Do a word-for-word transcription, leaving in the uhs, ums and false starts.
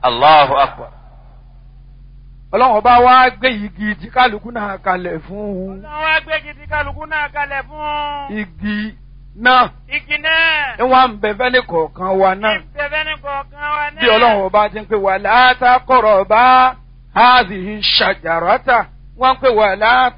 Allahu akbar. Ọlọ́run ọba wá gbé igi tí kálukú náà kalẹ̀ fún. Ọlọ́run wá gbé igi tí kálukú náà kalẹ̀ fún. Igi náà. Igi náà. Ní wọ́n ń bẹ fẹ́ni kọ̀ọ̀kan wa náà. Ní bẹ fẹ́ni kọ̀ọ̀kan wa náà. Bí Ọlọ́run ọba ti ń pè wà látàkọ̀rọ̀ bá hadhihi shajarata. Wọ́n ń pè wà látàkọ̀rọ̀.